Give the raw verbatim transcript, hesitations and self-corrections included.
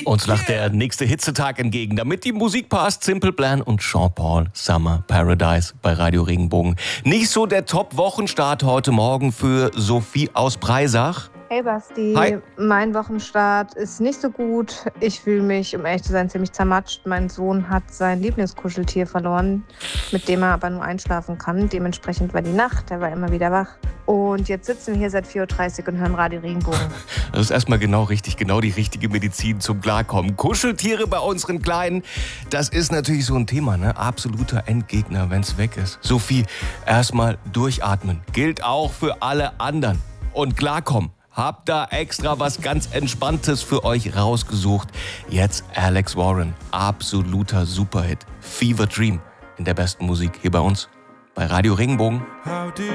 Uns lacht der nächste Hitzetag entgegen, damit die Musik passt. Simple Plan und Sean Paul, Summer Paradise bei Radio Regenbogen. Nicht so der Top-Wochenstart heute Morgen für Sophie aus Breisach. Hey Basti, Hi. Mein Wochenstart ist nicht so gut. Ich fühle mich, um ehrlich zu sein, ziemlich zermatscht. Mein Sohn hat sein Lieblingskuscheltier verloren, mit dem er aber nur einschlafen kann. Dementsprechend war die Nacht, er war immer wieder wach. Und jetzt sitzen wir hier seit vier Uhr dreißig und hören Radio Regenbogen. Das ist erstmal genau richtig, genau die richtige Medizin zum Klarkommen. Kuscheltiere bei unseren Kleinen, das ist natürlich so ein Thema, ne? Absoluter Endgegner, wenn's weg ist. Sophie, erstmal durchatmen. Gilt auch für alle anderen. Und klarkommen. Hab da extra was ganz Entspanntes für euch rausgesucht. Jetzt Alex Warren, absoluter Superhit. Fever Dream in der besten Musik hier bei uns bei Radio Regenbogen.